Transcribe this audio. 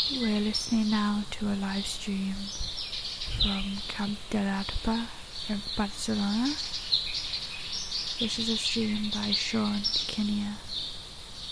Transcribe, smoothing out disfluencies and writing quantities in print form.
We're listening now to a live stream from Camp de l'Arpa in Barcelona. This is a stream by Sean Kinnear.